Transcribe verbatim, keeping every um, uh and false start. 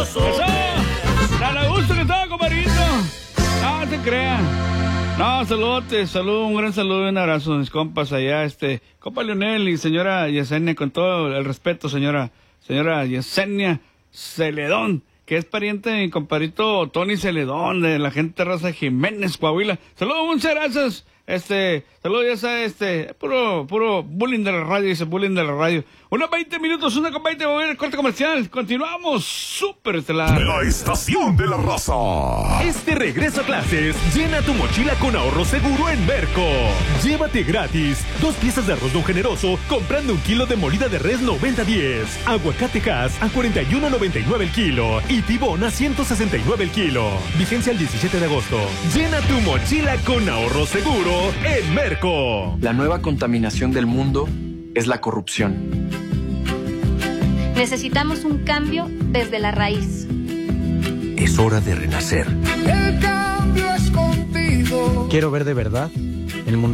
Eso. Tan a gusto que estaba, compadrito. No se crean. No, saludote, salud, un gran saludo y un abrazo a mis compas allá, este, compa Leonel y señora Yesenia, con todo el respeto, señora, señora Yesenia Celedón, que es pariente de mi compadrito Tony Celedón, de la gente Raza Jiménez, Coahuila. Saludos, muchas gracias. Este, saludos, ya sabes, este, puro, puro bullying de la radio, dice bullying de la radio. Unos veinte minutos, una con veinte, voy a ver el corte comercial. Continuamos, súper estelar. La estación de la raza. Este regreso a clases, llena tu mochila con ahorro seguro en Merco. Llévate gratis dos piezas de arroz don generoso comprando un kilo de molida de res noventa diez. Aguacate Hass a cuarenta y uno noventa y nueve el kilo. Y tibón a ciento sesenta y nueve el kilo. Vigencia el diecisiete de agosto. Llena tu mochila con ahorro seguro en Merco. La nueva contaminación del mundo es la corrupción. Necesitamos un cambio desde la raíz. Es hora de renacer. El cambio es contigo. Quiero ver de verdad el mundo